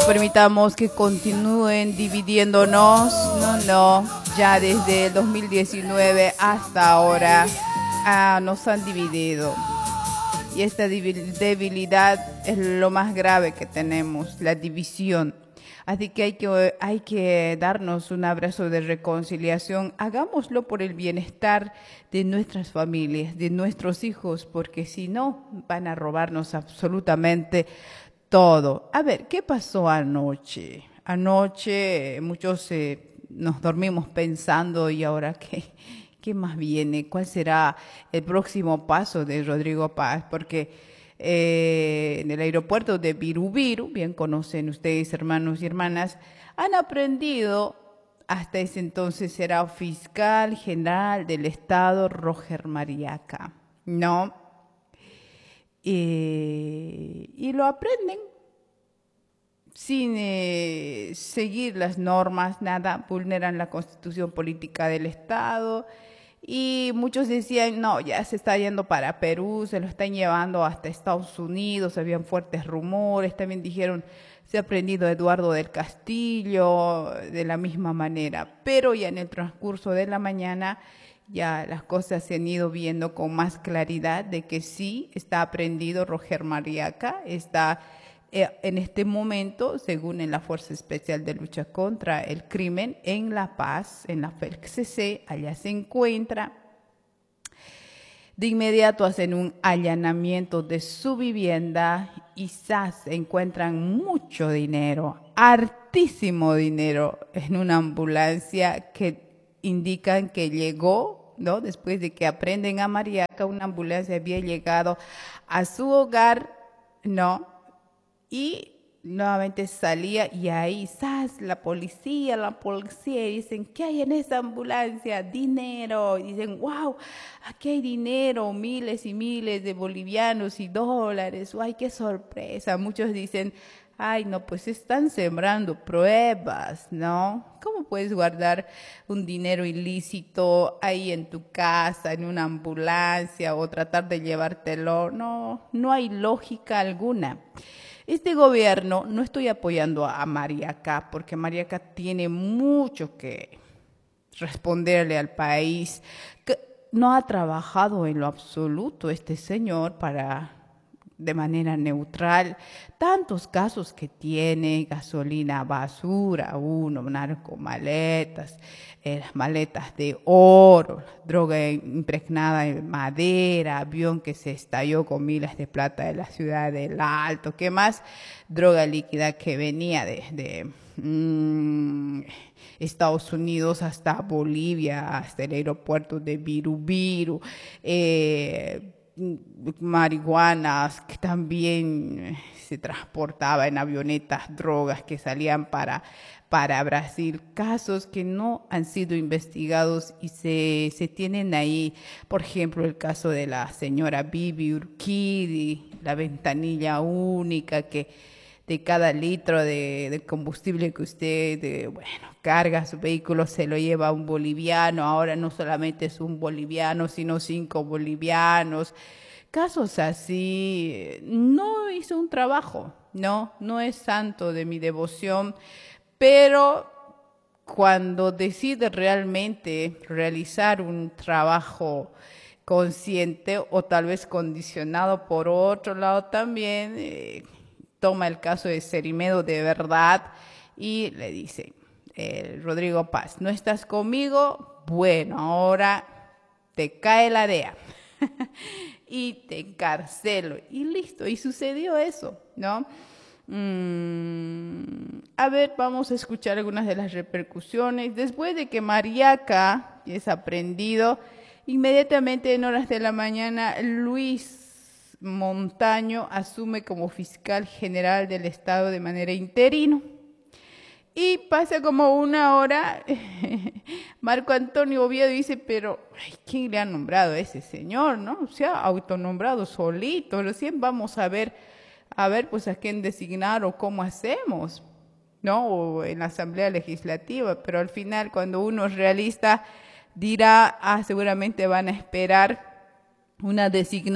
permitamos que continúen dividiéndonos. No, ya desde el 2019 hasta ahora nos han dividido. Y esta debilidad es lo más grave que tenemos, la división. Así que hay que darnos un abrazo de reconciliación. Hagámoslo por el bienestar de nuestras familias, de nuestros hijos, porque si no, van a robarnos absolutamente todo. A ver, ¿qué pasó anoche? Anoche muchos nos dormimos pensando, ¿y ahora qué más viene? ¿Cuál será el próximo paso de Rodrigo Paz? Porque en el aeropuerto de Birubiru, bien conocen ustedes, hermanos y hermanas, han aprendido, hasta ese entonces era fiscal general del Estado, Roger Mariaca, ¿no? Y lo aprenden sin seguir las normas, nada, vulneran la Constitución Política del Estado. Y muchos decían, no, ya se está yendo para Perú, se lo están llevando hasta Estados Unidos, habían fuertes rumores, también dijeron, se ha prendido Eduardo del Castillo de la misma manera. Pero ya en el transcurso de la mañana ya las cosas se han ido viendo con más claridad de que sí está aprendido Roger Mariaca, está en este momento, según en la Fuerza Especial de Lucha contra el Crimen, en La Paz, en la FELCC, allá se encuentra. De inmediato hacen un allanamiento de su vivienda y encuentran mucho dinero, hartísimo dinero, en una ambulancia que indican que llegó, ¿no? Después de que aprenden a Mariaca, una ambulancia había llegado a su hogar, ¿no? Y nuevamente salía y ahí, la policía, y dicen, ¿qué hay en esa ambulancia? Dinero. Y dicen, wow, aquí hay dinero, miles y miles de bolivianos y dólares. ¡Ay, qué sorpresa! Muchos dicen, ay, no, pues están sembrando pruebas, ¿no? ¿Cómo puedes guardar un dinero ilícito ahí en tu casa, en una ambulancia o tratar de llevártelo? No hay lógica alguna. Este gobierno, no estoy apoyando a Mariaca, porque Mariaca tiene mucho que responderle al país, que no ha trabajado en lo absoluto este señor de manera neutral. Tantos casos que tiene, gasolina basura, narcomaletas, las maletas de oro, droga impregnada en madera, avión que se estalló con miles de plata de la ciudad del Alto, ¿qué más? Droga líquida que venía de Estados Unidos hasta Bolivia, hasta el aeropuerto de Birubiru, marihuanas que también se transportaba en avionetas, drogas que salían para Brasil, casos que no han sido investigados y se tienen ahí, por ejemplo, el caso de la señora Bibi Urquidi, la ventanilla única que de cada litro de combustible que usted, carga su vehículo, se lo lleva a un boliviano. Ahora no solamente es un boliviano, sino 5 bolivianos. Casos así, no hizo un trabajo, no es santo de mi devoción, pero cuando decide realmente realizar un trabajo consciente o tal vez condicionado por otro lado también, toma el caso de Cerimedo de verdad y le dice, Rodrigo Paz, ¿no estás conmigo? Bueno, ahora te cae la DEA y te encarcelo y listo, y sucedió eso, ¿no? A ver, vamos a escuchar algunas de las repercusiones. Después de que Mariaca es aprendido, inmediatamente en horas de la mañana, Luis Montaño asume como fiscal general del Estado de manera interino. Y pasa como una hora, Marco Antonio Oviedo dice, pero ¿quién le ha nombrado a ese señor, no? Se ha autonombrado solito, recién vamos a ver pues a quién designar o cómo hacemos, ¿no? O en la Asamblea Legislativa, pero al final cuando uno es realista dirá, seguramente van a esperar una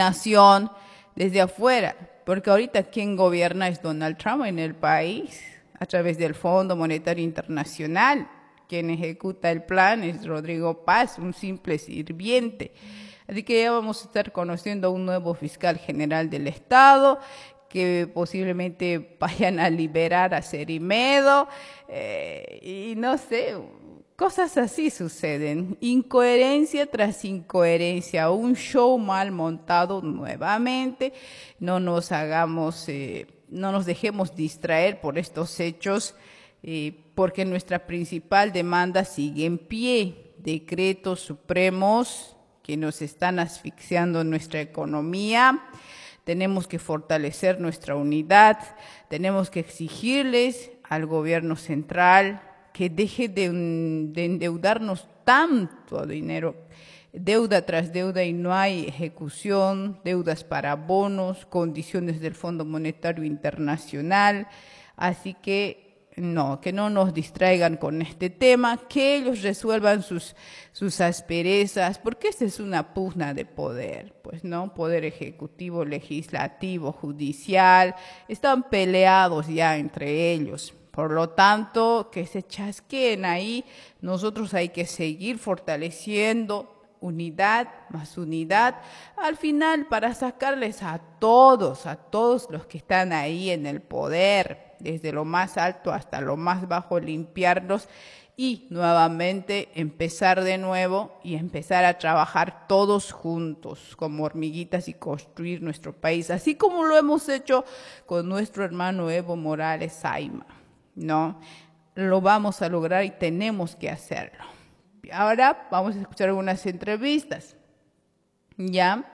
designación desde afuera, porque ahorita quien gobierna es Donald Trump en el país. a través del Fondo Monetario Internacional. Quien ejecuta el plan es Rodrigo Paz, un simple sirviente. Así que ya vamos a estar conociendo a un nuevo fiscal general del Estado, que posiblemente vayan a liberar a Cerimedo, y no sé, cosas así suceden, incoherencia tras incoherencia, un show mal montado nuevamente. No nos hagamos, no nos dejemos distraer por estos hechos, porque nuestra principal demanda sigue en pie, decretos supremos que nos están asfixiando nuestra economía. Tenemos que fortalecer nuestra unidad, tenemos que exigirles al gobierno central que deje de endeudarnos tanto dinero, deuda tras deuda, y no hay ejecución, deudas para bonos, condiciones del Fondo Monetario Internacional. Así que no nos distraigan con este tema, que ellos resuelvan sus asperezas, porque esta es una pugna de poder, pues no, poder ejecutivo, legislativo, judicial, están peleados ya entre ellos. Por lo tanto, que se chasqueen ahí, nosotros hay que seguir fortaleciendo unidad más unidad, al final para sacarles a todos los que están ahí en el poder, desde lo más alto hasta lo más bajo, limpiarlos y nuevamente empezar de nuevo y empezar a trabajar todos juntos como hormiguitas y construir nuestro país, así como lo hemos hecho con nuestro hermano Evo Morales Saima, ¿no? Lo vamos a lograr y tenemos que hacerlo. Ahora vamos a escuchar algunas entrevistas, ¿ya?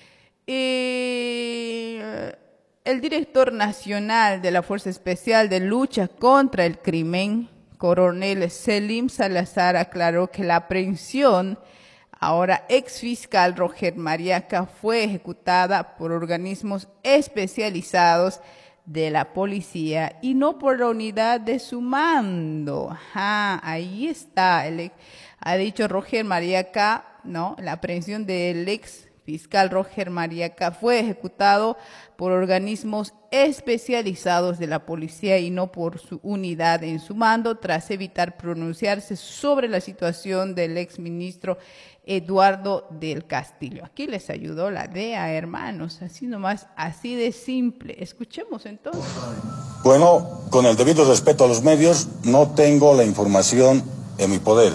El director nacional de la Fuerza Especial de Lucha contra el Crimen, coronel Selim Salazar, aclaró que la aprehensión, ahora exfiscal Roger Mariaca, fue ejecutada por organismos especializados de la policía y no por la unidad de su mando. Ajá, ahí está, ha dicho Roger Mariaca, ¿no? La aprehensión del ex fiscal Roger Mariaca fue ejecutado por organismos especializados de la policía y no por su unidad en su mando, tras evitar pronunciarse sobre la situación del exministro Eduardo del Castillo. Aquí les ayudó la DEA, hermanos, así nomás, así de simple. Escuchemos entonces. Bueno, con el debido respeto a los medios, no tengo la información en mi poder,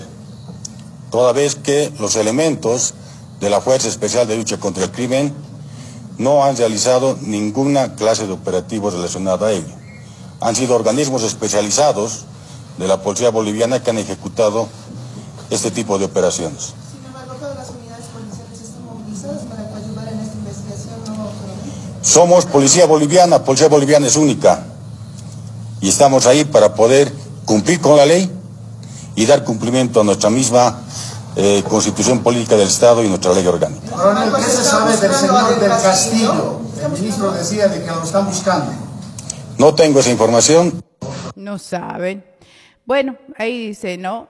toda vez que los elementos de la Fuerza Especial de Lucha contra el Crimen no han realizado ninguna clase de operativo relacionado a ello. Han sido organismos especializados de la policía boliviana que han ejecutado este tipo de operaciones. Sin embargo, todas las unidades policiales están movilizadas para ayudar en esta investigación, ¿no? Somos policía boliviana es única, y estamos ahí para poder cumplir con la ley y dar cumplimiento a nuestra misma Constitución Política del Estado y nuestra ley orgánica. Coronel, ¿qué se sabe del señor del Castillo? El ministro decía de que lo están buscando. No tengo esa información. No saben. Bueno, ahí dice, ¿no?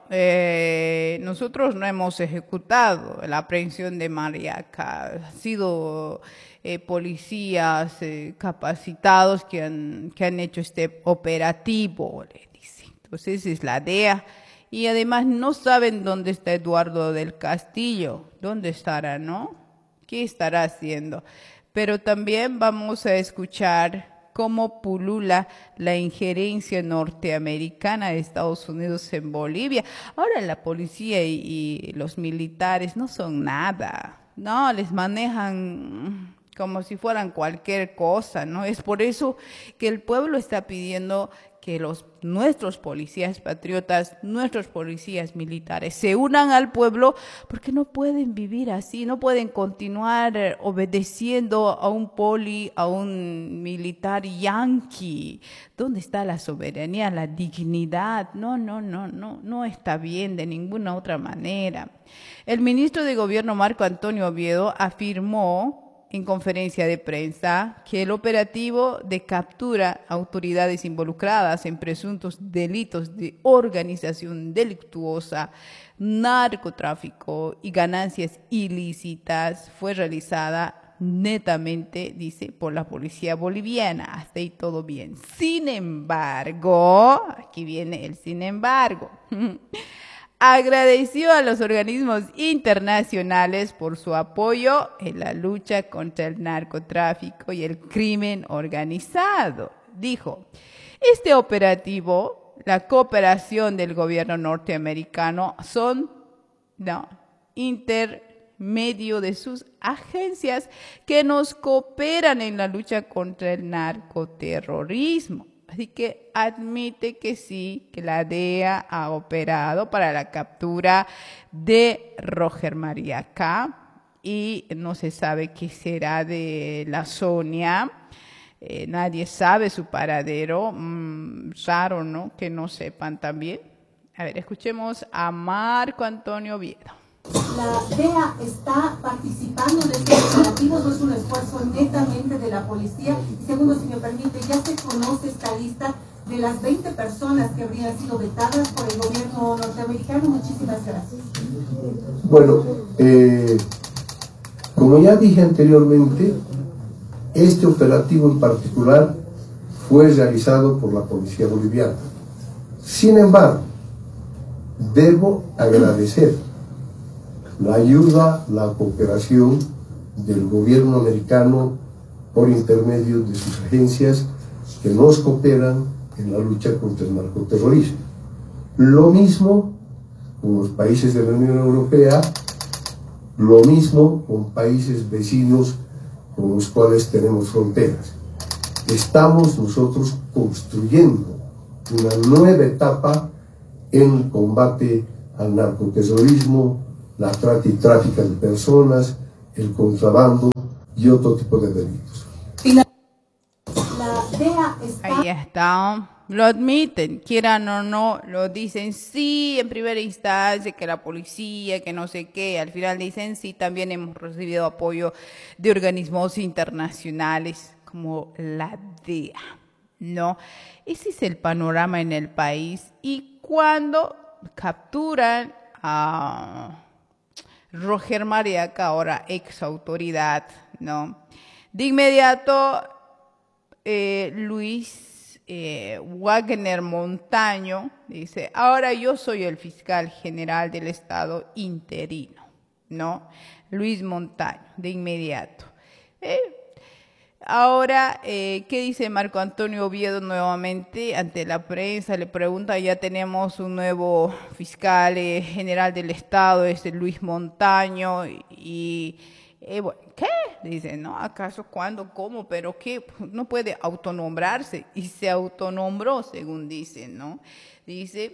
Nosotros no hemos ejecutado la aprehensión de Mariaca. Han sido policías capacitados que han hecho este operativo, le dice. Entonces es la DEA. Y además no saben dónde está Eduardo del Castillo, dónde estará, ¿no? ¿Qué estará haciendo? Pero también vamos a escuchar cómo pulula la injerencia norteamericana de Estados Unidos en Bolivia. Ahora la policía y los militares no son nada, no, les manejan como si fueran cualquier cosa, ¿no? Es por eso que el pueblo está pidiendo que nuestros policías patriotas, nuestros policías militares se unan al pueblo, porque no pueden vivir así, no pueden continuar obedeciendo a un a un militar yanqui. ¿Dónde está la soberanía, la dignidad? No está bien de ninguna otra manera. El ministro de Gobierno Marco Antonio Oviedo afirmó en conferencia de prensa que el operativo de captura a autoridades involucradas en presuntos delitos de organización delictuosa, narcotráfico y ganancias ilícitas fue realizada netamente, dice, por la policía boliviana. Hasta ahí todo bien. Sin embargo, aquí viene el sin embargo. Agradeció a los organismos internacionales por su apoyo en la lucha contra el narcotráfico y el crimen organizado. Dijo, este operativo, la cooperación del gobierno norteamericano son intermedio de sus agencias que nos cooperan en la lucha contra el narcoterrorismo. Así que admite que sí, que la DEA ha operado para la captura de Roger María K. Y no se sabe qué será de la Sonia. Nadie sabe su paradero. Raro, ¿no? Que no sepan también. A ver, escuchemos a Marco Antonio Oviedo. La DEA está participando en estos operativos, no es un esfuerzo netamente de la policía. Y segundo, si me permite, ya se conoce esta lista de las 20 personas que habrían sido vetadas por el gobierno norteamericano. Muchísimas gracias. Bueno, como ya dije anteriormente, este operativo en particular fue realizado por la policía boliviana. Sin embargo, debo agradecer la ayuda, la cooperación del gobierno americano por intermedio de sus agencias que nos cooperan en la lucha contra el narcoterrorismo. Lo mismo con los países de la Unión Europea, lo mismo con países vecinos con los cuales tenemos fronteras. Estamos nosotros construyendo una nueva etapa en el combate al narcoterrorismo, la trata y tráfico de personas, el contrabando y otro tipo de delitos. La DEA está... Ahí está. Lo admiten, quieran o no, lo dicen sí en primera instancia, que la policía, que no sé qué, al final dicen sí, también hemos recibido apoyo de organismos internacionales como la DEA, ¿no? Ese es el panorama en el país. Y cuando capturan a Roger Mariaca, ahora ex autoridad, ¿no? De inmediato, Luis Wagner Montaño dice, ahora yo soy el fiscal general del Estado interino, ¿no? Luis Montaño, de inmediato. Ahora, ¿qué dice Marco Antonio Oviedo nuevamente ante la prensa? Le pregunta, ya tenemos un nuevo fiscal general del Estado, Luis Montaño, y bueno, ¿qué? Dice, ¿no? ¿Acaso cuándo? ¿Cómo? ¿Pero qué? No puede autonombrarse, y se autonombró, según dicen, ¿no? Dice,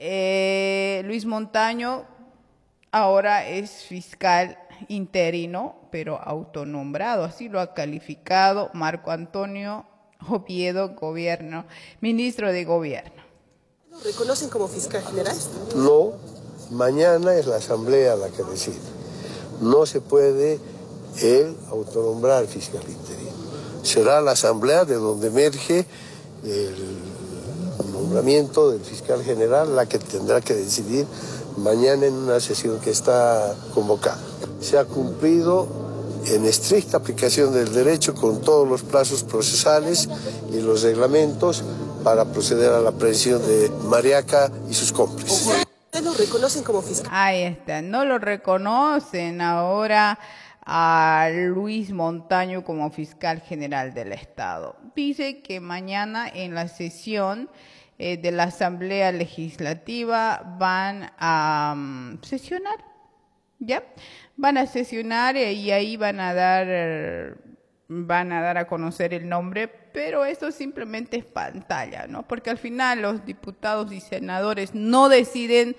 Luis Montaño ahora es fiscal interino, pero autonombrado, así lo ha calificado Marco Antonio Oviedo, ministro de Gobierno. ¿Lo reconocen como fiscal general? No, mañana es la asamblea la que decide. No se puede él autonombrar fiscal interino. Será la asamblea de donde emerge el nombramiento del fiscal general la que tendrá que decidir mañana en una sesión que está convocada. Se ha cumplido en estricta aplicación del derecho con todos los plazos procesales y los reglamentos para proceder a la aprehensión de Mariaca y sus cómplices. ¿Ustedes lo reconocen como fiscal? Ahí está, no lo reconocen ahora a Luis Montaño como fiscal general del Estado. Dice que mañana en la sesión de la Asamblea Legislativa van a sesionar, ¿ya? Van a sesionar y ahí van a dar a conocer el nombre, pero eso simplemente es pantalla, ¿no? Porque al final los diputados y senadores no deciden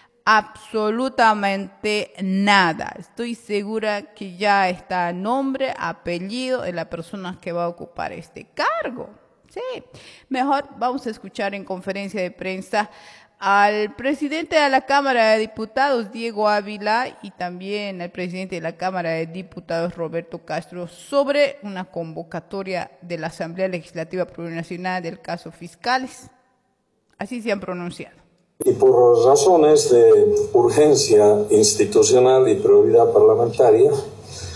absolutamente nada. Estoy segura que ya está nombre, apellido de la persona que va a ocupar este cargo. Sí, mejor vamos a escuchar en conferencia de prensa al presidente de la Cámara de Diputados, Diego Ávila, y también al presidente de la Cámara de Diputados, Roberto Castro, sobre una convocatoria de la Asamblea Legislativa Plurinacional del caso Fiscales. Así se han pronunciado. Y por razones de urgencia institucional y prioridad parlamentaria,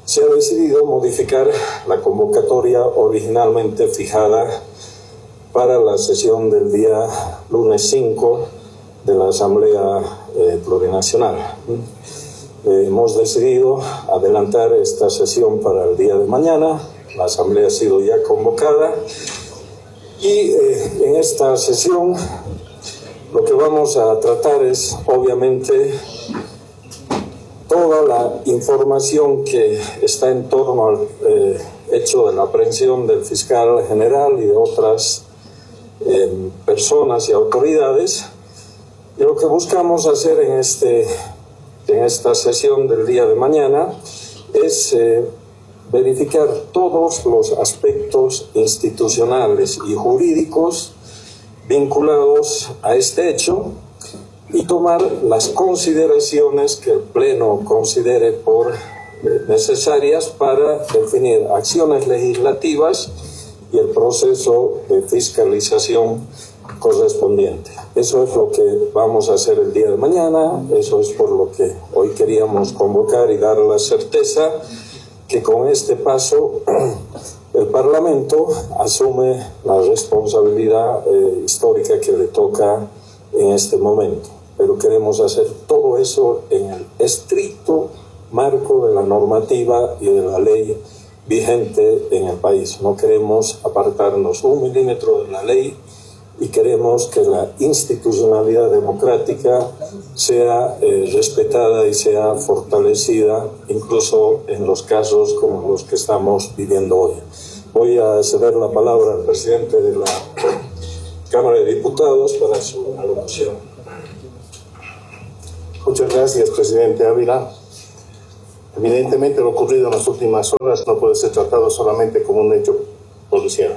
se ha decidido modificar la convocatoria originalmente fijada para la sesión del día lunes 5 de la Asamblea Plurinacional. Hemos decidido adelantar esta sesión para el día de mañana. La Asamblea ha sido ya convocada y en esta sesión lo que vamos a tratar es, obviamente, toda la información que está en torno al hecho de la aprehensión del fiscal general y de otras personas y autoridades. Y lo que buscamos hacer en esta sesión del día de mañana es verificar todos los aspectos institucionales y jurídicos vinculados a este hecho y tomar las consideraciones que el Pleno considere por necesarias para definir acciones legislativas y el proceso de fiscalización correspondiente. Eso es lo que vamos a hacer el día de mañana, eso es por lo que hoy queríamos convocar y dar la certeza que con este paso el Parlamento asume la responsabilidad histórica que le toca en este momento. Pero queremos hacer todo eso en el estricto marco de la normativa y de la ley vigente en el país. No queremos apartarnos un milímetro de la ley y queremos que la institucionalidad democrática sea respetada y sea fortalecida, incluso en los casos como los que estamos viviendo hoy. Voy a ceder la palabra al presidente de la Cámara de Diputados para su alocución. Muchas gracias, presidente Ávila. Evidentemente, lo ocurrido en las últimas horas no puede ser tratado solamente como un hecho policial.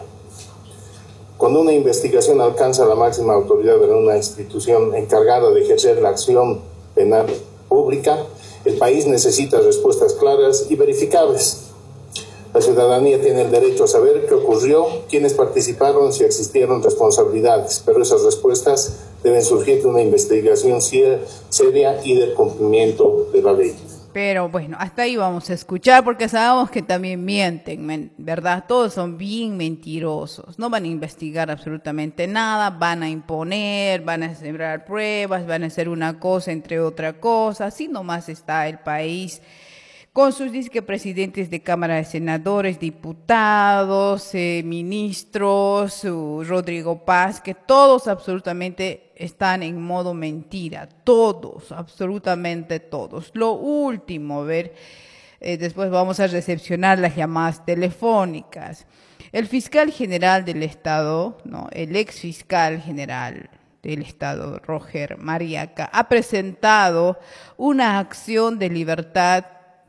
Cuando una investigación alcanza la máxima autoridad de una institución encargada de ejercer la acción penal pública, el país necesita respuestas claras y verificables. La ciudadanía tiene el derecho a saber qué ocurrió, quiénes participaron, si existieron responsabilidades, pero esas respuestas deben surgir de una investigación seria y del cumplimiento de la ley. Pero bueno, hasta ahí vamos a escuchar porque sabemos que también mienten, ¿verdad? Todos son bien mentirosos. No van a investigar absolutamente nada, van a imponer, van a sembrar pruebas, van a hacer una cosa entre otra cosa. Así nomás está el país con sus presidentes de Cámara de Senadores, diputados, ministros, Rodrigo Paz, que todos absolutamente están en modo mentira, todos, absolutamente todos. Lo último, después vamos a recepcionar las llamadas telefónicas. El fiscal general del Estado, el ex fiscal general del Estado, Roger Mariaca, ha presentado una acción de libertad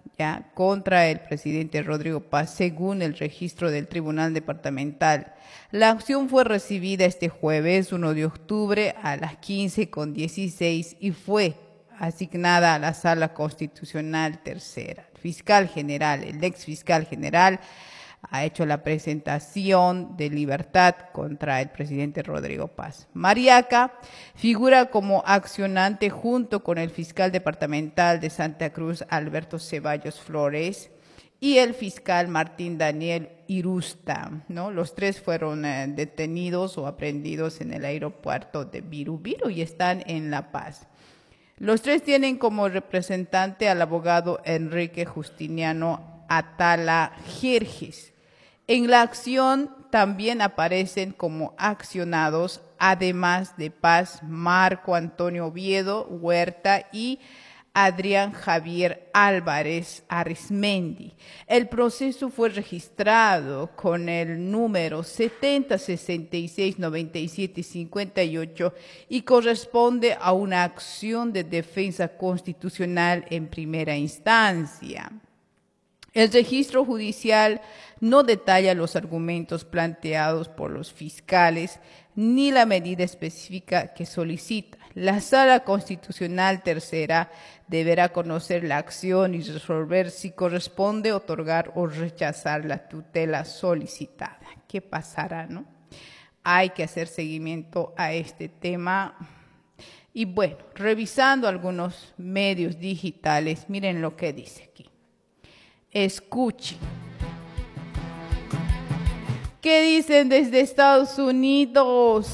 contra el presidente Rodrigo Paz, según el registro del Tribunal Departamental. La acción fue recibida este jueves 1 de octubre a las 15:16 y fue asignada a la Sala Constitucional Tercera. El fiscal general, el ex fiscal general, ha hecho la presentación de libertad contra el presidente Rodrigo Paz. Mariaca figura como accionante junto con el fiscal departamental de Santa Cruz, Alberto Ceballos Flores, y el fiscal Martín Daniel Irusta, Los tres fueron detenidos o aprehendidos en el aeropuerto de Viru y están en La Paz. Los tres tienen como representante al abogado Enrique Justiniano Atala Jerjes. En la acción también aparecen como accionados, además de Paz, Marco Antonio Oviedo Huerta y Adrián Javier Álvarez Arizmendi. El proceso fue registrado con el número 70669758 y corresponde a una acción de defensa constitucional en primera instancia. El registro judicial no detalla los argumentos planteados por los fiscales ni la medida específica que solicita. La Sala Constitucional Tercera deberá conocer la acción y resolver si corresponde otorgar o rechazar la tutela solicitada. ¿Qué pasará, Hay que hacer seguimiento a este tema. Y bueno, revisando algunos medios digitales, miren lo que dice aquí. Escuchen. ¿Qué dicen desde Estados Unidos?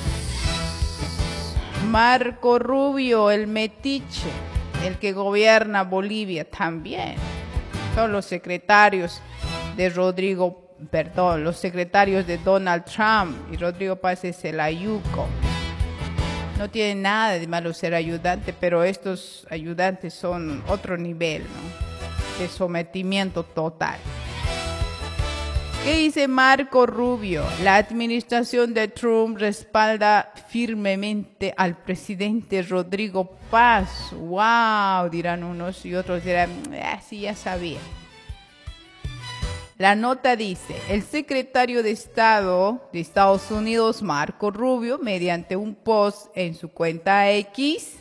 Marco Rubio, el metiche, el que gobierna Bolivia también. Son los secretarios de los secretarios de Donald Trump, y Rodrigo Paz es el ayuco. No tiene nada de malo ser ayudante, pero estos ayudantes son otro nivel, ¿no? De sometimiento total. ¿Qué dice Marco Rubio? La administración de Trump respalda firmemente al presidente Rodrigo Paz. ¡Wow! Dirán unos y otros dirán, sí, ya sabía. La nota dice, el secretario de Estado de Estados Unidos, Marco Rubio, mediante un post en su cuenta X,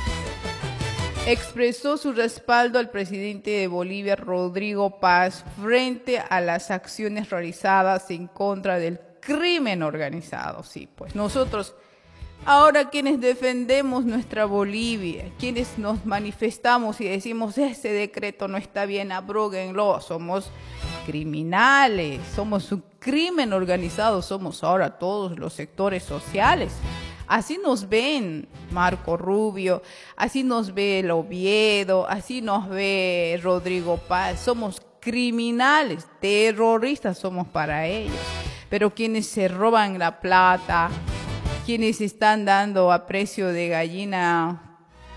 expresó su respaldo al presidente de Bolivia, Rodrigo Paz, frente a las acciones realizadas en contra del crimen organizado. Sí, pues nosotros, ahora quienes defendemos nuestra Bolivia, quienes nos manifestamos y decimos, ese decreto no está bien, abróguenlo, somos criminales, somos un crimen organizado, somos ahora todos los sectores sociales. Así nos ven Marco Rubio, así nos ve el Oviedo, así nos ve Rodrigo Paz. Somos criminales, terroristas somos para ellos. Pero quienes se roban la plata, quienes están dando a precio de gallina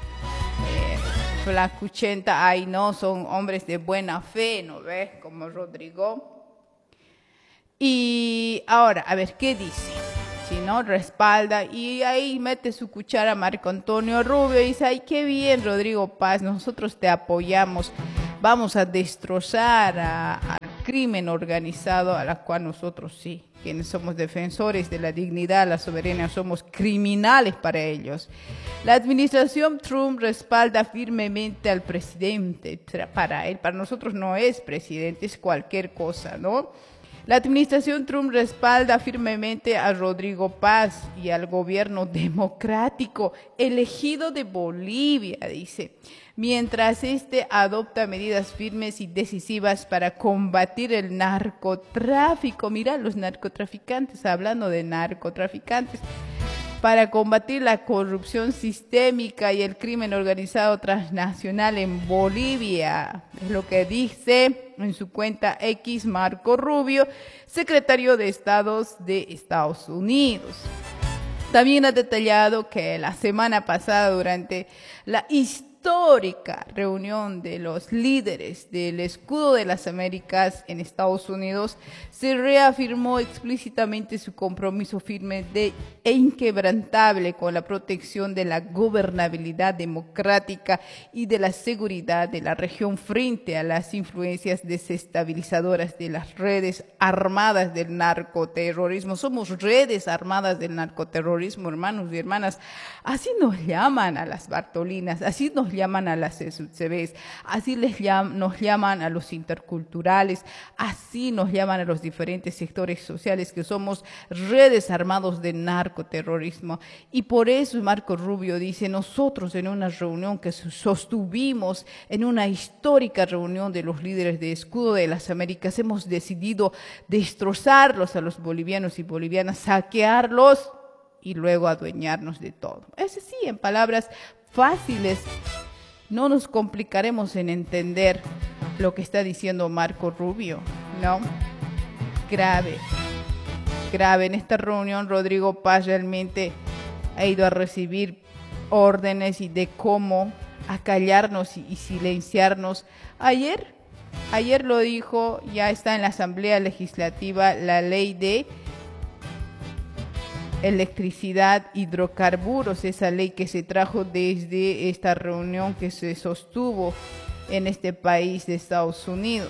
flacuchenta, ay no, son hombres de buena fe, ¿no ves? Como Rodrigo. Y ahora, a ver, ¿qué dice? Si no, respalda y ahí mete su cuchara Marco Antonio Rubio y dice, ay, qué bien, Rodrigo Paz, nosotros te apoyamos, vamos a destrozar al crimen organizado, a la cual nosotros sí, quienes somos defensores de la dignidad, la soberanía, somos criminales para ellos. La administración Trump respalda firmemente al presidente, para él, para nosotros no es presidente, es cualquier cosa, ¿no? La administración Trump respalda firmemente a Rodrigo Paz y al gobierno democrático elegido de Bolivia, dice, mientras adopta medidas firmes y decisivas para combatir el narcotráfico. Mira, los narcotraficantes, hablando de narcotraficantes, para combatir la corrupción sistémica y el crimen organizado transnacional en Bolivia. Es lo que dice en su cuenta X Marco Rubio, secretario de Estado de Estados Unidos. También ha detallado que la semana pasada, durante la histórica reunión de los líderes del Escudo de las Américas en Estados Unidos, se reafirmó explícitamente su compromiso firme e inquebrantable con la protección de la gobernabilidad democrática y de la seguridad de la región frente a las influencias desestabilizadoras de las redes armadas del narcoterrorismo. Somos redes armadas del narcoterrorismo, hermanos y hermanas. Así nos llaman a las Bartolinas, así nos llaman a las CBs, así nos llaman a los interculturales, así nos llaman a los diferentes sectores sociales, que somos redes armados de narcoterrorismo. Y por eso Marco Rubio dice, nosotros en una reunión que sostuvimos, en una histórica reunión de los líderes de Escudo de las Américas, hemos decidido destrozarlos a los bolivianos y bolivianas, saquearlos y luego adueñarnos de todo. Es así, en palabras fáciles, no nos complicaremos en entender lo que está diciendo Marco Rubio, ¿no? Grave. En esta reunión Rodrigo Paz realmente ha ido a recibir órdenes y de cómo acallarnos y silenciarnos. Ayer lo dijo, ya está en la Asamblea Legislativa la ley de electricidad, hidrocarburos, esa ley que se trajo desde esta reunión que se sostuvo en este país de Estados Unidos.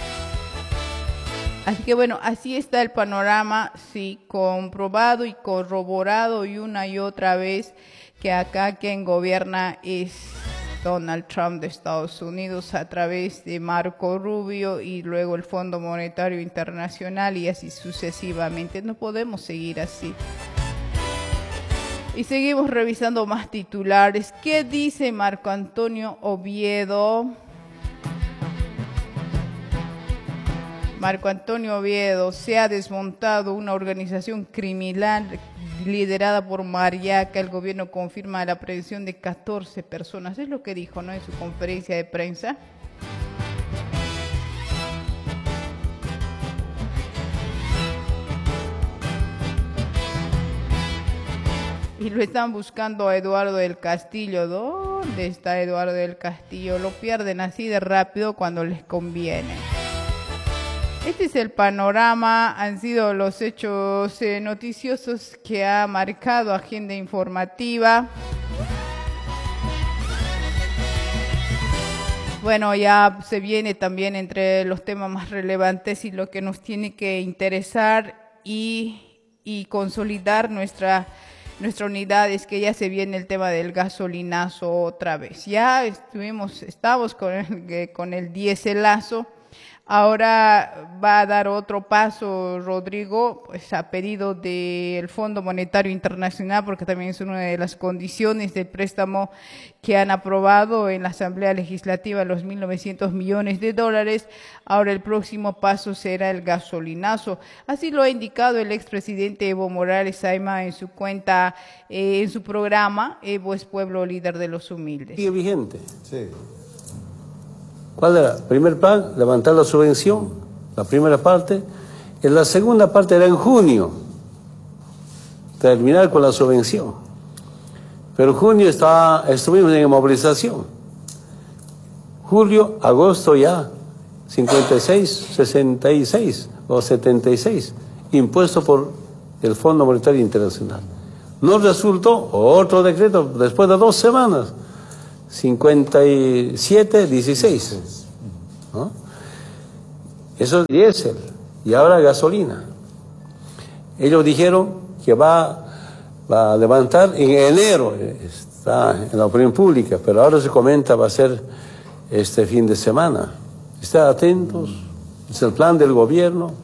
Así que bueno, así está el panorama, sí, comprobado y corroborado y una y otra vez que acá quien gobierna es Donald Trump de Estados Unidos a través de Marco Rubio y luego el Fondo Monetario Internacional y así sucesivamente. No podemos seguir así. Y seguimos revisando más titulares. ¿Qué dice Marco Antonio Oviedo? Marco Antonio Oviedo, se ha desmontado una organización criminal liderada por Mariaca. El gobierno confirma la aprehensión de 14 personas. Es lo que dijo, ¿no?, en su conferencia de prensa. Y lo están buscando a Eduardo del Castillo. ¿Dónde está Eduardo del Castillo? Lo pierden así de rápido cuando les conviene. Este es el panorama, han sido los hechos noticiosos que ha marcado Agenda Informativa. Bueno, ya se viene también entre los temas más relevantes y lo que nos tiene que interesar y consolidar nuestra unidad es que ya se viene el tema del gasolinazo otra vez. Ya estamos con el diéselazo. Ahora va a dar otro paso, Rodrigo, pues a pedido del Fondo Monetario Internacional, porque también es una de las condiciones del préstamo que han aprobado en la Asamblea Legislativa, los 1.900 millones de dólares. Ahora el próximo paso será el gasolinazo. Así lo ha indicado el expresidente Evo Morales Saima en su cuenta, en su programa, Evo es pueblo líder de los humildes. ¿Sigue vigente? Sí. ¿Cuál era? Primer plan, levantar la subvención, la primera parte. En la segunda parte era en junio, terminar con la subvención. Pero en junio estuvimos en movilización. Julio, agosto ya, 56, 66 o 76, impuesto por el Fondo Monetario Internacional. No resultó otro decreto después de 2 semanas. 57, 16, ¿no? Eso es diésel y ahora gasolina. Ellos dijeron que va a levantar en enero, está en la opinión pública, pero ahora se comenta va a ser este fin de semana. Estén atentos, es el plan del gobierno.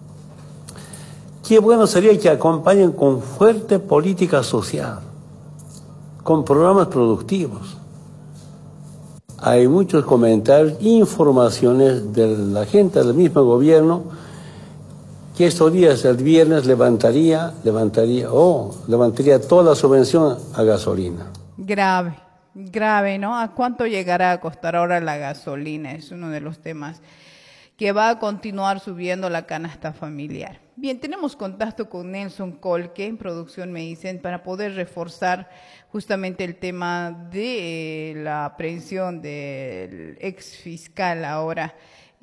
Qué bueno sería que acompañen con fuerte política social, con programas productivos. Hay muchos comentarios, informaciones de la gente del mismo gobierno que estos días, el viernes, levantaría toda la subvención a gasolina. Grave, ¿no? ¿A cuánto llegará a costar ahora la gasolina? Es uno de los temas que va a continuar subiendo la canasta familiar. Bien, tenemos contacto con Nelson Colque, en producción me dicen, para poder reforzar justamente el tema de la aprehensión del ex fiscal ahora,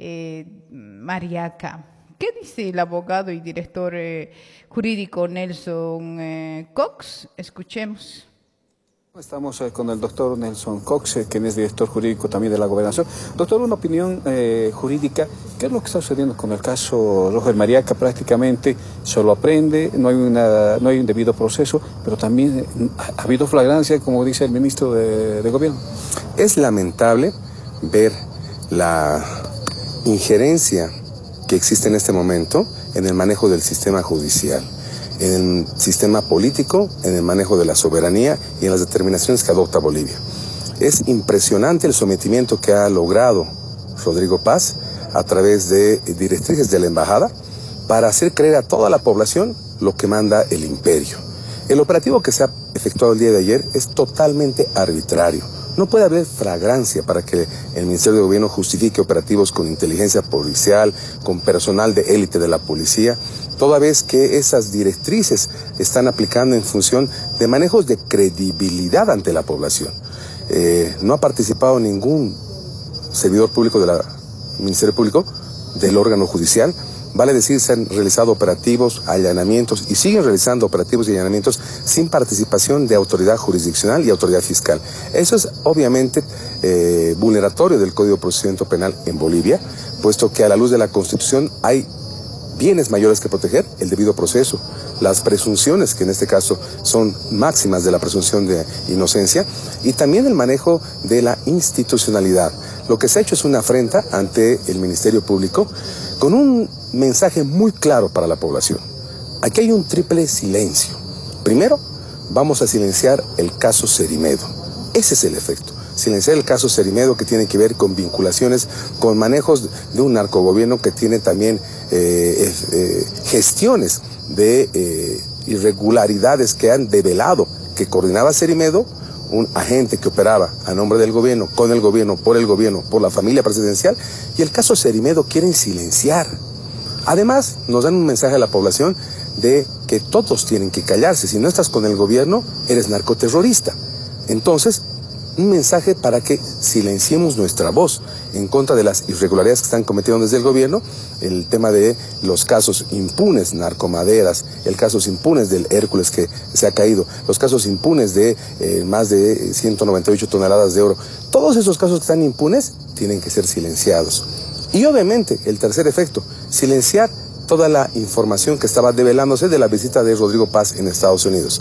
Mariaca. ¿Qué dice el abogado y director jurídico Nelson Cox? Escuchemos. Estamos con el doctor Nelson Cox, quien es director jurídico también de la Gobernación. Doctor, una opinión jurídica, ¿qué es lo que está sucediendo con el caso Roger Mariaca? Prácticamente solo aprende, no hay un debido proceso, pero también ha habido flagrancia, como dice el ministro de Gobierno. Es lamentable ver la injerencia que existe en este momento en el manejo del sistema judicial, en el sistema político, en el manejo de la soberanía y en las determinaciones que adopta Bolivia. Es impresionante el sometimiento que ha logrado Rodrigo Paz a través de directrices de la embajada para hacer creer a toda la población lo que manda el imperio. El operativo que se ha efectuado el día de ayer es totalmente arbitrario. No puede haber flagrancia para que el Ministerio de Gobierno justifique operativos con inteligencia policial, con personal de élite de la policía, toda vez que esas directrices están aplicando en función de manejos de credibilidad ante la población. No ha participado ningún servidor público del Ministerio Público, del órgano judicial. Vale decir, se han realizado operativos, allanamientos y siguen realizando operativos y allanamientos sin participación de autoridad jurisdiccional y autoridad fiscal. Eso es obviamente vulneratorio del Código de Procedimiento Penal en Bolivia, puesto que a la luz de la Constitución hay bienes mayores que proteger, el debido proceso, las presunciones, que en este caso son máximas de la presunción de inocencia, y también el manejo de la institucionalidad. Lo que se ha hecho es una afrenta ante el Ministerio Público con un mensaje muy claro para la población. Aquí hay un triple silencio. Primero, vamos a silenciar el caso Cerimedo. Ese es el efecto. silenciar el caso Cerimedo, que tiene que ver con vinculaciones, con manejos de un narcogobierno que tiene también gestiones de irregularidades que han develado, que coordinaba Cerimedo, un agente que operaba a nombre del gobierno, con el gobierno, por la familia presidencial, y el caso Cerimedo quieren silenciar. Además, nos dan un mensaje a la población de que todos tienen que callarse. Si no estás con el gobierno, eres narcoterrorista. Entonces, un mensaje para que silenciemos nuestra voz en contra de las irregularidades que están cometiendo desde el gobierno, el tema de los casos impunes, narcomaderas, el caso impunes del Hércules que se ha caído, los casos impunes de más de 198 toneladas de oro. Todos esos casos que están impunes tienen que ser silenciados. Y obviamente, el tercer efecto, silenciar toda la información que estaba develándose de la visita de Rodrigo Paz en Estados Unidos.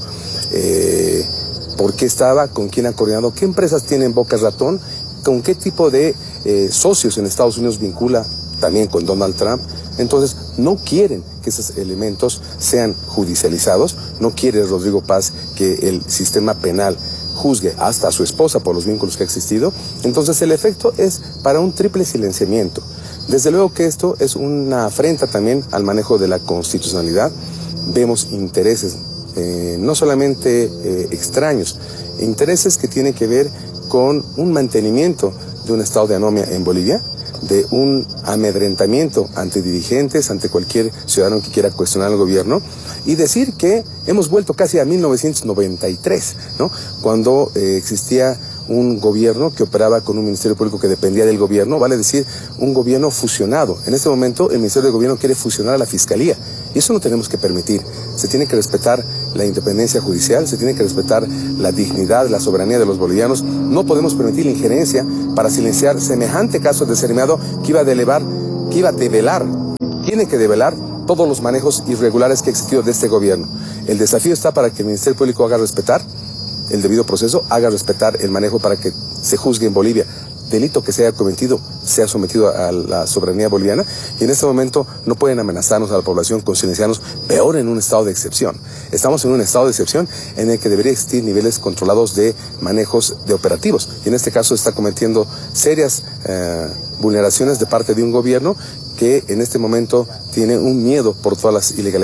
¿Por qué estaba? ¿Con quién ha coordinado? ¿Qué empresas tienen Boca Ratón? ¿Con qué tipo de socios en Estados Unidos vincula también con Donald Trump? Entonces, no quieren que esos elementos sean judicializados, no quiere Rodrigo Paz que el sistema penal juzgue hasta a su esposa por los vínculos que ha existido. Entonces, el efecto es para un triple silenciamiento. Desde luego que esto es una afrenta también al manejo de la constitucionalidad. Vemos intereses no solamente extraños, intereses que tienen que ver con un mantenimiento de un estado de anomia en Bolivia, de un amedrentamiento ante dirigentes, ante cualquier ciudadano que quiera cuestionar al gobierno, y decir que hemos vuelto casi a 1993, ¿no? Cuando existía un gobierno que operaba con un ministerio público que dependía del gobierno, vale decir, un gobierno fusionado. En este momento el Ministerio de Gobierno quiere fusionar a la Fiscalía, y eso no tenemos que permitir. Se tiene que respetar la independencia judicial, se tiene que respetar la dignidad, la soberanía de los bolivianos. No podemos permitir la injerencia para silenciar semejante caso de Cerimedo que iba a develar, tiene que develar todos los manejos irregulares que ha existido de este gobierno. El desafío está para que el Ministerio Público haga respetar el debido proceso, haga respetar el manejo para que se juzgue en Bolivia. Delito que se haya cometido sea sometido a la soberanía boliviana, y en este momento no pueden amenazarnos a la población con silenciarnos, peor en un estado de excepción. Estamos en un estado de excepción en el que debería existir niveles controlados de manejos de operativos, y en este caso está cometiendo serias vulneraciones de parte de un gobierno que en este momento tiene un miedo por todas las ilegalidades